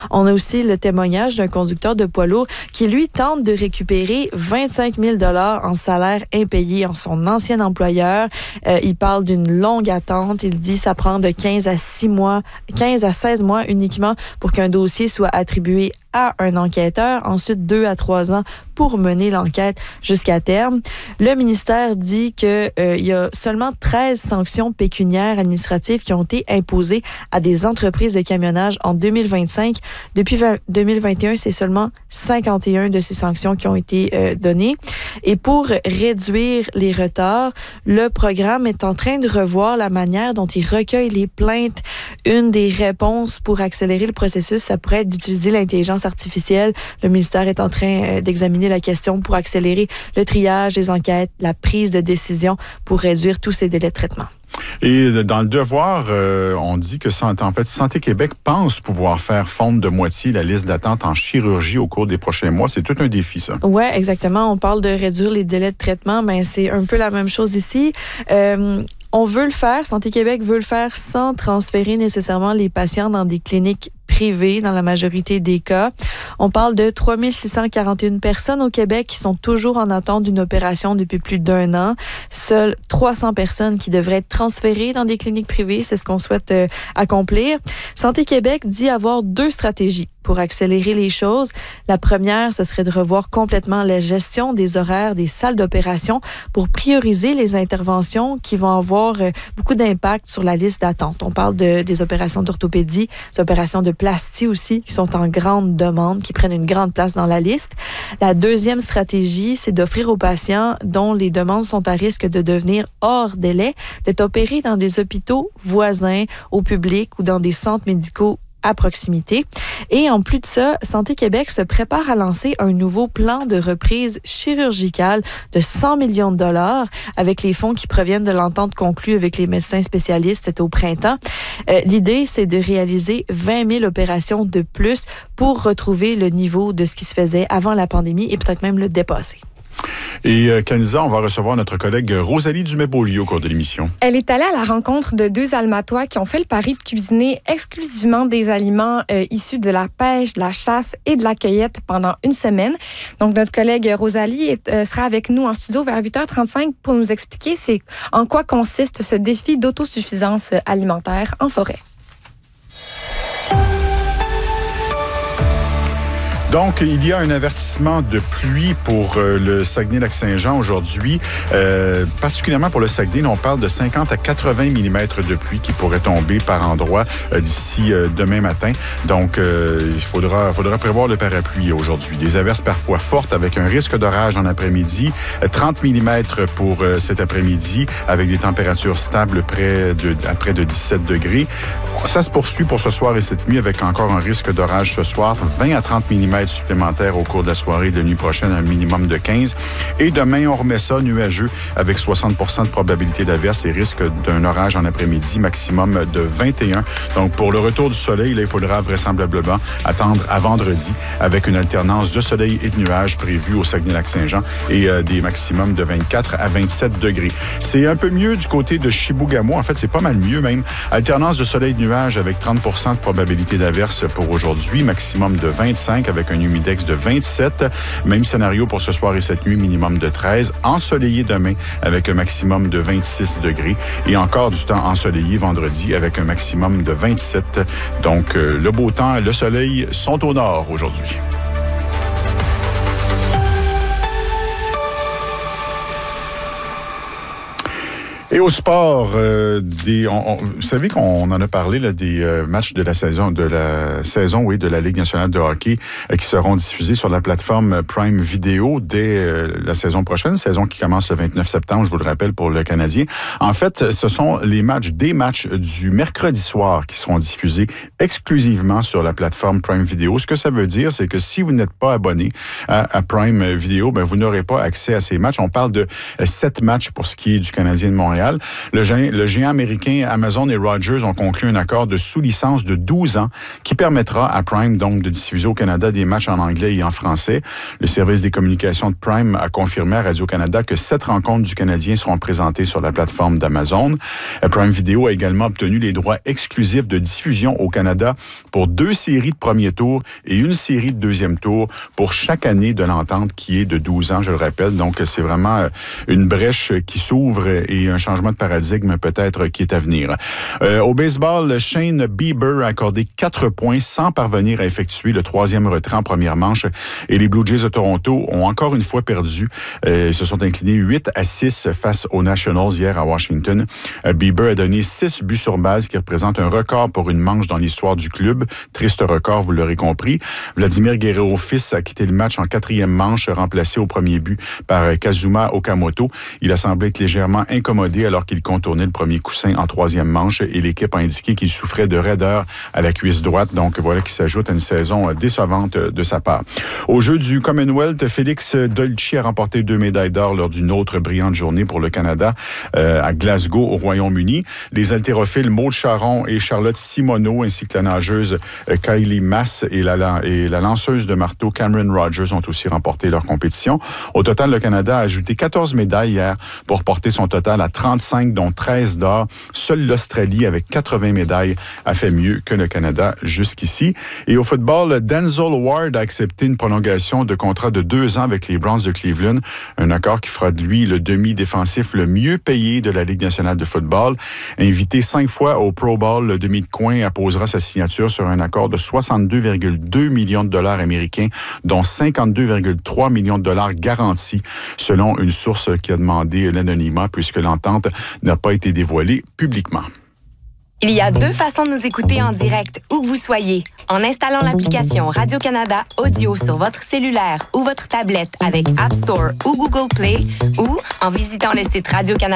On a aussi le témoignage d'un conducteur de poids lourd qui, lui, tente de récupérer 25 000 $ en salaire impayé en son ancien employeur. Il parle d'une longue attente. Il dit que ça prend de 15 à 16 mois uniquement pour qu'un dossier soit attribué à un enquêteur, ensuite 2 à 3 ans pour mener l'enquête jusqu'à terme. Le ministère dit qu'il y a seulement 13 sanctions pécuniaires administratives qui ont été imposées à des entreprises de camionnage en 2025. Depuis 2021, c'est seulement 51 de ces sanctions qui ont été données. Et pour réduire les retards, le programme est en train de revoir la manière dont il recueille les plaintes. Une des réponses pour accélérer le processus, ça pourrait être d'utiliser l'intelligence artificielle. Le ministère est en train d'examiner la question pour accélérer le triage des enquêtes, la prise de décision pour réduire tous ces délais de traitement. Et dans le devoir, on dit que Santé Québec pense pouvoir faire fondre de moitié la liste d'attente en chirurgie au cours des prochains mois. C'est tout un défi, ça. Oui, exactement. On parle de réduire les délais de traitement, mais c'est un peu la même chose ici. On veut le faire, Santé Québec veut le faire sans transférer nécessairement les patients dans des cliniques privées dans la majorité des cas. On parle de 3 641 personnes au Québec qui sont toujours en attente d'une opération depuis plus d'1 an. Seules 300 personnes qui devraient être transférées dans des cliniques privées, c'est ce qu'on souhaite accomplir. Santé Québec dit avoir 2 stratégies pour accélérer les choses. La première, ce serait de revoir complètement la gestion des horaires des salles d'opération pour prioriser les interventions qui vont avoir beaucoup d'impact sur la liste d'attente. On parle des opérations d'orthopédie, des opérations de plastie aussi, qui sont en grande demande, qui prennent une grande place dans la liste. La deuxième stratégie, c'est d'offrir aux patients dont les demandes sont à risque de devenir hors délai, d'être opérés dans des hôpitaux voisins au public ou dans des centres médicaux à proximité. Et en plus de ça, Santé Québec se prépare à lancer un nouveau plan de reprise chirurgicale de 100 millions de $ avec les fonds qui proviennent de l'entente conclue avec les médecins spécialistes au printemps. L'idée, c'est de réaliser 20 000 opérations de plus pour retrouver le niveau de ce qui se faisait avant la pandémie et peut-être même le dépasser. Et Kanisa, on va recevoir notre collègue Rosalie Dumais-Beaulieu au cours de l'émission. Elle est allée à la rencontre de 2 Almatois qui ont fait le pari de cuisiner exclusivement des aliments issus de la pêche, de la chasse et de la cueillette pendant une semaine. Donc, notre collègue Rosalie sera avec nous en studio vers 8h35 pour nous expliquer en quoi consiste ce défi d'autosuffisance alimentaire en forêt. Donc, il y a un avertissement de pluie pour le Saguenay-Lac-Saint-Jean aujourd'hui, particulièrement pour le Saguenay. On parle de 50 à 80 mm de pluie qui pourrait tomber par endroits d'ici demain matin. Donc, il faudra prévoir le parapluie aujourd'hui. Des averses parfois fortes avec un risque d'orage en après-midi. 30 mm pour cet après-midi avec des températures stables à près de 17 degrés. Ça se poursuit pour ce soir et cette nuit avec encore un risque d'orage ce soir. 20 à 30 mm supplémentaires au cours de la soirée et de la nuit prochaine, un minimum de 15. Et demain, on remet ça nuageux avec 60 % de probabilité d'averse et risque d'un orage en après-midi, maximum de 21. Donc, pour le retour du soleil, là, il faudra vraisemblablement attendre à vendredi avec une alternance de soleil et de nuages prévue au Saguenay-Lac-Saint-Jean et des maximums de 24 à 27 degrés. C'est un peu mieux du côté de Chibougamau. En fait, c'est pas mal mieux même. Alternance de soleil et de nuages avec 30 % de probabilité d'averse pour aujourd'hui, maximum de 25 avec un humidex de 27. Même scénario pour ce soir et cette nuit, minimum de 13. Ensoleillé demain avec un maximum de 26 degrés. Et encore du temps ensoleillé vendredi avec un maximum de 27. Donc, le beau temps, le soleil sont au nord aujourd'hui. Et au sport, vous savez qu'on en a parlé là, des matchs de la saison de la Ligue nationale de hockey qui seront diffusés sur la plateforme Prime Video dès la saison prochaine, saison qui commence le 29 septembre, je vous le rappelle, pour le Canadien. En fait, ce sont des matchs du mercredi soir qui seront diffusés exclusivement sur la plateforme Prime Video. Ce que ça veut dire, c'est que si vous n'êtes pas abonné à Prime Video, vous n'aurez pas accès à ces matchs. On parle de 7 matchs pour ce qui est du Canadien de Montréal Montréal. Le géant américain Amazon et Rogers ont conclu un accord de sous-licence de 12 ans qui permettra à Prime donc de diffuser au Canada des matchs en anglais et en français. Le service des communications de Prime a confirmé à Radio-Canada que 7 rencontres du Canadien seront présentées sur la plateforme d'Amazon. Prime Video a également obtenu les droits exclusifs de diffusion au Canada pour 2 séries de premier tour et une série de deuxième tour pour chaque année de l'entente qui est de 12 ans, je le rappelle. Donc, c'est vraiment une brèche qui s'ouvre et un changement de paradigme peut-être qui est à venir. Au baseball, Shane Bieber a accordé 4 points sans parvenir à effectuer le 3e retrait en première manche et les Blue Jays de Toronto ont encore une fois perdu. Ils se sont inclinés 8-6 face aux Nationals hier à Washington. Bieber a donné 6 buts sur base qui représente un record pour une manche dans l'histoire du club. Triste record, vous l'aurez compris. Vladimir Guerrero fils a quitté le match en 4e manche, remplacé au premier but par Kazuma Okamoto. Il a semblé être légèrement incommodé alors qu'il contournait le premier coussin en 3e manche et l'équipe a indiqué qu'il souffrait de raideur à la cuisse droite. Donc voilà qui s'ajoute à une saison décevante de sa part. Au jeu du Commonwealth, Félix Dolci a remporté 2 médailles d'or lors d'une autre brillante journée pour le Canada à Glasgow, au Royaume-Uni. Les haltérophiles Maud Charon et Charlotte Simoneau, ainsi que la nageuse Kylie Mass et la lanceuse de marteau Cameron Rogers ont aussi remporté leur compétition. Au total, le Canada a ajouté 14 médailles hier pour porter son total à 35, dont 13 d'or. Seule l'Australie, avec 80 médailles, a fait mieux que le Canada jusqu'ici. Et au football, Denzel Ward a accepté une prolongation de contrat de 2 ans avec les Browns de Cleveland. Un accord qui fera de lui le demi-défensif le mieux payé de la Ligue nationale de football. Invité 5 fois au Pro Bowl, le demi de coin apposera sa signature sur un accord de 62,2 millions de dollars américains, dont 52,3 millions de dollars garantis, selon une source qui a demandé l'anonymat puisque l'entente n'a pas été dévoilée publiquement. Il y a 2 façons de nous écouter en direct, où que vous soyez. En installant l'application Radio-Canada Audio sur votre cellulaire ou votre tablette avec App Store ou Google Play, ou en visitant le site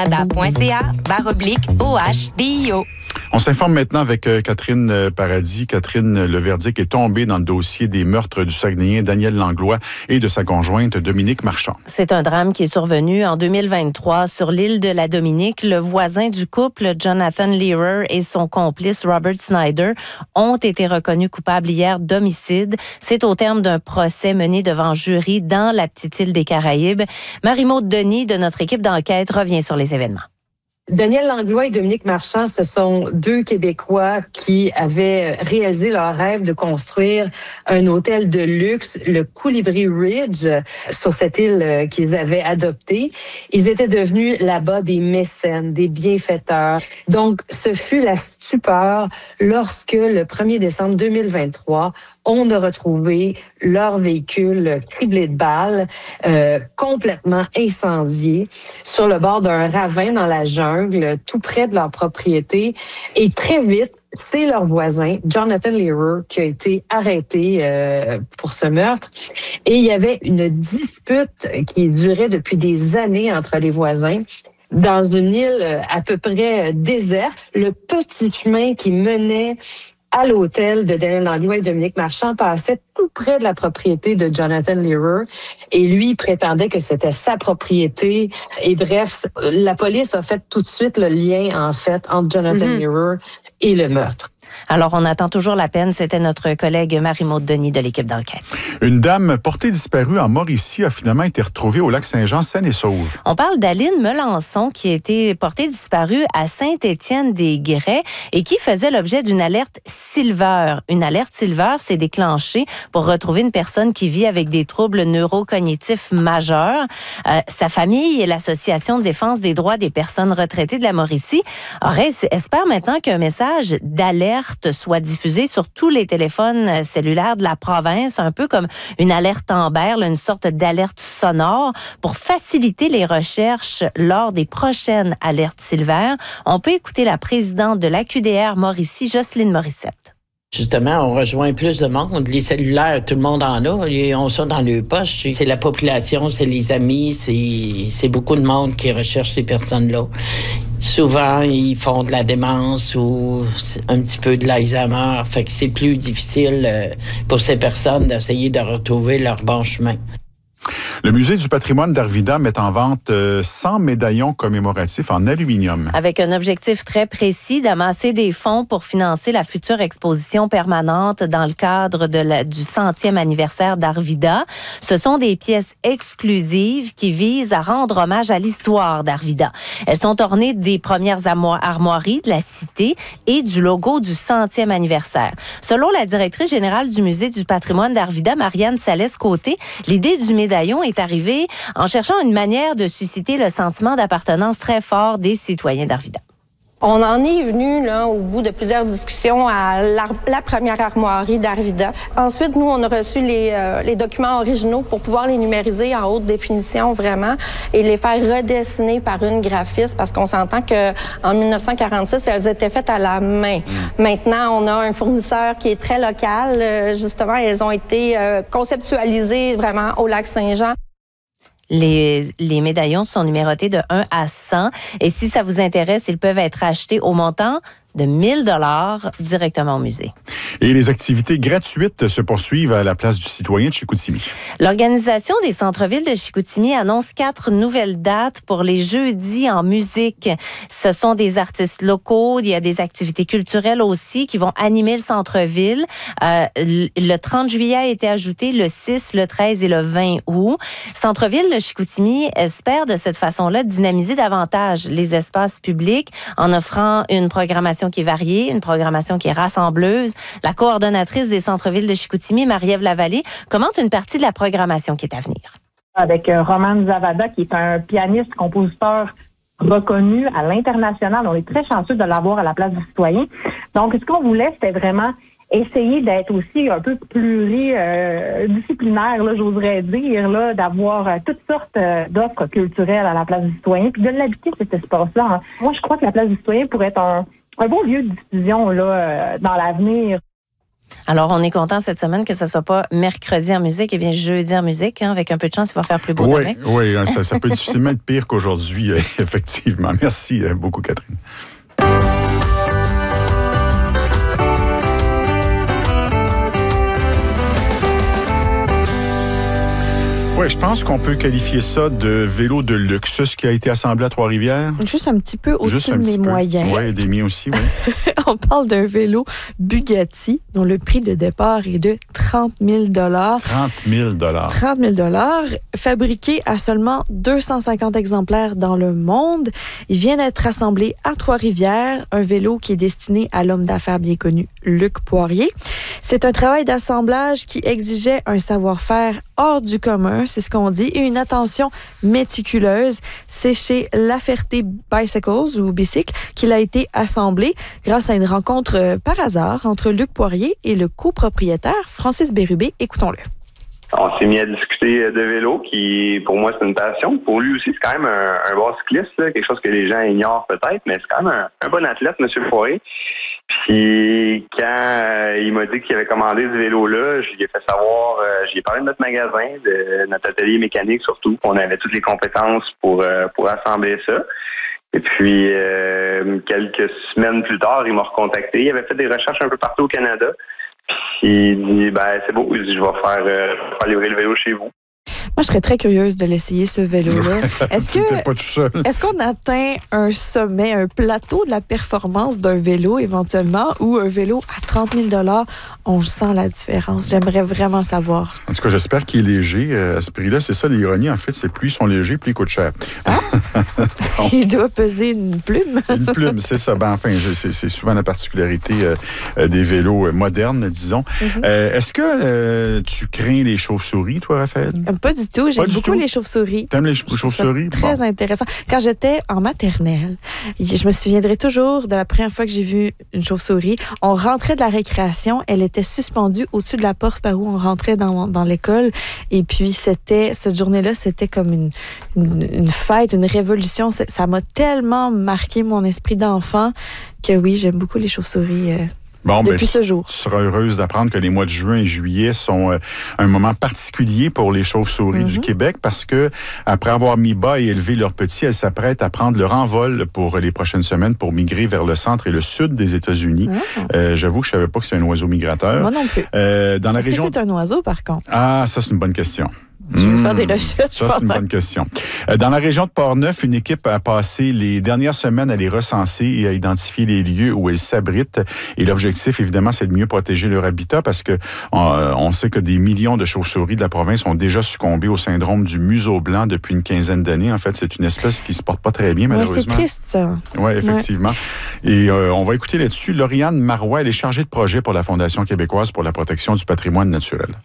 radiocanada.ca/OHDIO. On s'informe maintenant avec Catherine Paradis. Catherine, le verdict est tombé dans le dossier des meurtres du Saguenayen Daniel Langlois et de sa conjointe Dominique Marchand. C'est un drame qui est survenu en 2023 sur l'île de la Dominique. Le voisin du couple, Jonathan Lehrer, et son complice Robert Snyder ont été reconnus coupables hier d'homicide. C'est au terme d'un procès mené devant jury dans la petite île des Caraïbes. Marie-Maude Denis de notre équipe d'enquête revient sur les événements. Daniel Langlois et Dominique Marchand, ce sont 2 Québécois qui avaient réalisé leur rêve de construire un hôtel de luxe, le Colibri Ridge, sur cette île qu'ils avaient adoptée. Ils étaient devenus là-bas des mécènes, des bienfaiteurs. Donc, ce fut la stupeur lorsque, le 1er décembre 2023, on a retrouvé leur véhicule criblé de balles, complètement incendié, sur le bord d'un ravin dans la jungle, tout près de leur propriété. Et très vite, c'est leur voisin, Jonathan Lehrer, qui a été arrêté pour ce meurtre. Et il y avait une dispute qui durait depuis des années entre les voisins. Dans une île à peu près déserte, le petit chemin qui menait à l'hôtel de Daniel Langlois et Dominique Marchand passait tout près de la propriété de Jonathan Lehrer et lui prétendait que c'était sa propriété. Et bref, la police a fait tout de suite le lien, en fait, entre Jonathan Lehrer et le meurtre. Alors, on attend toujours la peine. C'était notre collègue Marie-Maude Denis de l'équipe d'enquête. Une dame portée disparue en Mauricie a finalement été retrouvée au lac Saint-Jean, saine et sauve. On parle d'Aline Melançon qui a été portée disparue à Saint-Étienne-des-Grès et qui faisait l'objet d'une alerte Silver. Une alerte Silver s'est déclenchée pour retrouver une personne qui vit avec des troubles neurocognitifs majeurs. Sa famille et l'Association de défense des droits des personnes retraitées de la Mauricie espèrent maintenant qu'un message d'alerte soit diffusé sur tous les téléphones cellulaires de la province, un peu comme une alerte Amber, une sorte d'alerte sonore pour faciliter les recherches lors des prochaines alertes Silver. On peut écouter la présidente de l'AQDR Mauricie, Jocelyne Morissette. Justement, on rejoint plus de monde. Les cellulaires, tout le monde en a. Ils ont ça dans leurs poches. C'est la population, c'est les amis, c'est beaucoup de monde qui recherche ces personnes-là. Souvent, ils font de la démence ou un petit peu de l'Alzheimer. Fait que c'est plus difficile pour ces personnes d'essayer de retrouver leur bon chemin. Le Musée du patrimoine d'Arvida met en vente 100 médaillons commémoratifs en aluminium. Avec un objectif très précis d'amasser des fonds pour financer la future exposition permanente dans le cadre du 100e anniversaire d'Arvida. Ce sont des pièces exclusives qui visent à rendre hommage à l'histoire d'Arvida. Elles sont ornées des premières armoiries de la cité et du logo du 100e anniversaire. Selon la directrice générale du Musée du patrimoine d'Arvida, Marianne Salès-Côté, l'idée du médaillon est arrivée en cherchant une manière de susciter le sentiment d'appartenance très fort des citoyens d'Arvida. On en est venu là, au bout de plusieurs discussions à la première armoirie d'Arvida. Ensuite, nous, on a reçu les documents originaux pour pouvoir les numériser en haute définition vraiment et les faire redessiner par une graphiste parce qu'on s'entend qu'en 1946, elles étaient faites à la main. Maintenant, on a un fournisseur qui est très local. Justement, elles ont été conceptualisées vraiment au Lac-Saint-Jean. Les médaillons sont numérotés de 1 à 100 et si ça vous intéresse, ils peuvent être achetés au montant de 1 000 $ directement au musée. Et les activités gratuites se poursuivent à la place du citoyen de Chicoutimi. L'Organisation des centres-villes de Chicoutimi annonce 4 nouvelles dates pour les jeudis en musique. Ce sont des artistes locaux, il y a des activités culturelles aussi qui vont animer le centre-ville. Le 30 juillet a été ajouté, le 6, le 13 et le 20 août. Centre-ville de Chicoutimi espère de cette façon-là dynamiser davantage les espaces publics en offrant une programmation qui est variée, une programmation qui est rassembleuse. La coordonnatrice des centres-villes de Chicoutimi, Marie-Ève Lavallée, commente une partie de la programmation qui est à venir. Avec Roman Zavada, qui est un pianiste, compositeur reconnu à l'international. On est très chanceux de l'avoir à la place du citoyen. Donc, ce qu'on voulait, c'était vraiment essayer d'être aussi un peu pluridisciplinaire, j'oserais dire, là, d'avoir toutes sortes d'offres culturelles à la place du citoyen, puis de l'habiter cet espace-là. Moi, je crois que la place du citoyen pourrait être un beau lieu de diffusion là, dans l'avenir. Alors, on est content cette semaine que ce ne soit pas mercredi en musique, et bien jeudi en musique. Avec un peu de chance, il va faire plus beau demain. Oui, ça peut difficilement être pire qu'aujourd'hui, effectivement. Merci beaucoup, Catherine. Oui, je pense qu'on peut qualifier ça de vélo de luxe, ce qui a été assemblé à Trois-Rivières. Juste un petit peu au-dessus de mes moyens. Oui, des miens aussi, oui. On parle d'un vélo Bugatti dont le prix de départ est de 30 000 $. 30 000 $. 30 000 $, fabriqué à seulement 250 exemplaires dans le monde. Il vient d'être assemblé à Trois-Rivières, un vélo qui est destiné à l'homme d'affaires bien connu, Luc Poirier. C'est un travail d'assemblage qui exigeait un savoir-faire hors du commun, c'est ce qu'on dit, et une attention méticuleuse. C'est chez La Ferté Bicycles ou Bicycle qu'il a été assemblé grâce à une rencontre par hasard entre Luc Poirier et le copropriétaire Francis Bérubé. Écoutons-le. On s'est mis à discuter de vélo, qui pour moi c'est une passion. Pour lui aussi, c'est quand même un bon cycliste, là, quelque chose que les gens ignorent peut-être, mais c'est quand même un bon athlète, M. Poirier. Puis quand il m'a dit qu'il avait commandé ce vélo-là, je lui ai fait savoir, j'ai parlé de notre magasin, de notre atelier mécanique surtout, qu'on avait toutes les compétences pour assembler ça. Et puis quelques semaines plus tard, il m'a recontacté. Il avait fait des recherches un peu partout au Canada. Puis il dit c'est beau, il dit je vais faire livrer le vélo chez vous. Moi, je serais très curieuse de l'essayer, ce vélo-là. Est-ce qu'on atteint un sommet, un plateau de la performance d'un vélo éventuellement ou un vélo à 30 000 $? On sent la différence. J'aimerais vraiment savoir. En tout cas, j'espère qu'il est léger à ce prix-là. C'est ça l'ironie, en fait. C'est plus ils sont légers, plus ils coûtent cher. Ah? Il doit peser une plume. Une plume, c'est ça. Enfin, c'est souvent la particularité des vélos modernes, disons. Est-ce que tu crains les chauves-souris, toi, Raphaël? Pas du tout. J'aime beaucoup les chauves-souris. T'aimes les chauves-souris? Très intéressant. Quand j'étais en maternelle, je me souviendrai toujours de la première fois que j'ai vu une chauve-souris. On rentrait de la récréation. Elle était suspendue au-dessus de la porte par où on rentrait dans l'école. Et puis, cette journée-là, c'était comme une fête, une révolution. Ça m'a tellement marqué mon esprit d'enfant que oui, j'aime beaucoup les chauves-souris. Depuis ce jour. Tu seras heureuse d'apprendre que les mois de juin et juillet sont un moment particulier pour les chauves-souris du Québec parce que après avoir mis bas et élevé leurs petits, elles s'apprêtent à prendre leur envol pour les prochaines semaines pour migrer vers le centre et le sud des États-Unis. J'avoue que je savais pas que c'est un oiseau migrateur. Moi non plus. Dans la région... que c'est un oiseau, par contre? Ah, ça, c'est une bonne question. Je vais faire des recherches. Ça, c'est une bonne question. Dans la région de Portneuf, une équipe a passé les dernières semaines à les recenser et à identifier les lieux où elles s'abritent. Et l'objectif, évidemment, c'est de mieux protéger leur habitat parce que on sait que des millions de chauves-souris de la province ont déjà succombé au syndrome du museau blanc depuis une quinzaine d'années. En fait, c'est une espèce qui se porte pas très bien, malheureusement. C'est triste, ça. Oui, effectivement. Ouais. Et on va écouter là-dessus Lauriane Marois. Elle est chargée de projet pour la Fondation québécoise pour la protection du patrimoine naturel.